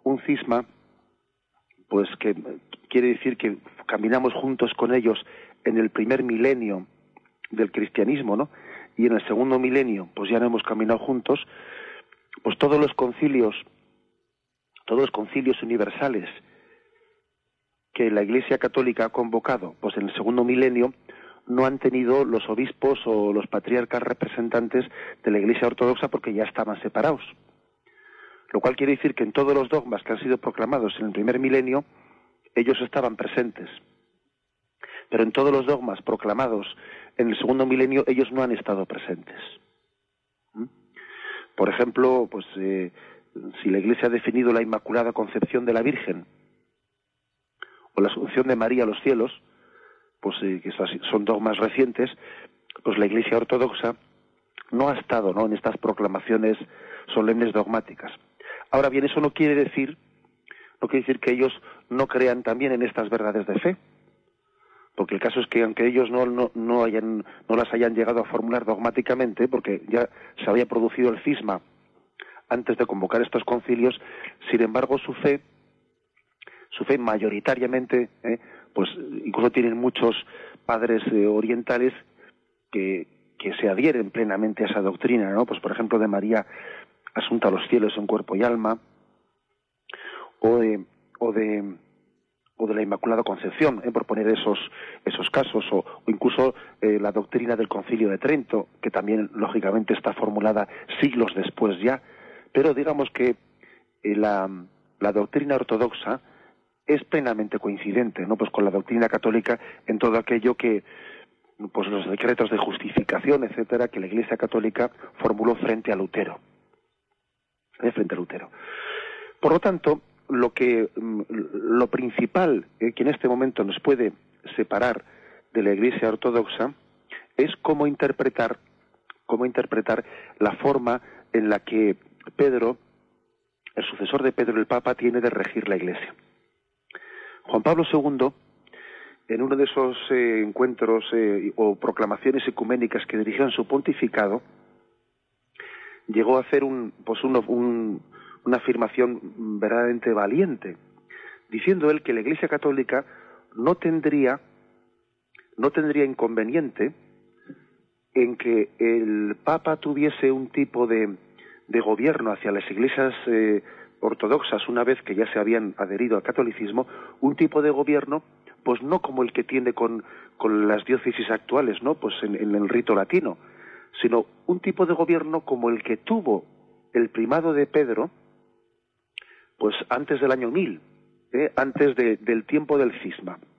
un cisma, pues que quiere decir que caminamos juntos con ellos en el primer milenio del cristianismo, ¿no? Y en el segundo milenio, pues ya no hemos caminado juntos, pues todos los concilios universales que la Iglesia Católica ha convocado, pues en el segundo milenio, no han tenido los obispos o los patriarcas representantes de la Iglesia Ortodoxa porque ya estaban separados. Lo cual quiere decir que en todos los dogmas que han sido proclamados en el primer milenio, ellos estaban presentes. Pero en todos los dogmas proclamados en el segundo milenio, ellos no han estado presentes. Por ejemplo, pues si la Iglesia ha definido la Inmaculada Concepción de la Virgen o la Asunción de María a los cielos, pues que estos son dogmas recientes, pues la Iglesia Ortodoxa no ha estado, ¿no?, en estas proclamaciones solemnes dogmáticas. Ahora bien, eso no quiere decir que ellos no crean también en estas verdades de fe, porque el caso es que aunque ellos no las hayan llegado a formular dogmáticamente, porque ya se había producido el cisma antes de convocar estos concilios, sin embargo su fe mayoritariamente, pues incluso tienen muchos padres orientales que se adhieren plenamente a esa doctrina, ¿no? Pues por ejemplo de María asunta a los cielos en cuerpo y alma, o de la Inmaculada Concepción, por poner esos casos, o incluso la doctrina del Concilio de Trento, que también lógicamente está formulada siglos después ya, pero digamos que la doctrina ortodoxa es plenamente coincidente, ¿no?, pues con la doctrina católica en todo aquello que, pues los decretos de justificación, etcétera, que la Iglesia Católica formuló frente a Lutero. Por lo tanto, lo principal que en este momento nos puede separar de la Iglesia Ortodoxa es cómo interpretar la forma en la que Pedro, el sucesor de Pedro el Papa, tiene de regir la Iglesia. Juan Pablo II, en uno de esos encuentros o proclamaciones ecuménicas que dirigió en su pontificado, llegó a hacer una afirmación verdaderamente valiente, diciendo él que la Iglesia Católica no tendría inconveniente en que el Papa tuviese un tipo de gobierno hacia las iglesias ortodoxas una vez que ya se habían adherido al catolicismo, un tipo de gobierno pues no como el que tiene con las diócesis actuales, ¿no?, pues en el rito latino, sino un tipo de gobierno como el que tuvo el primado de Pedro, pues antes del año 1000, antes del tiempo del cisma.